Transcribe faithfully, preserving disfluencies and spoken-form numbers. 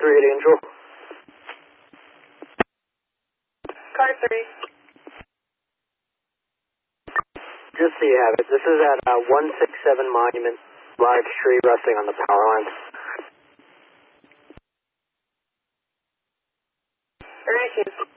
three at Angel. Car three. Just so you have it, this is at uh, one sixty-seven Monument, large tree resting on the power lines. Alright,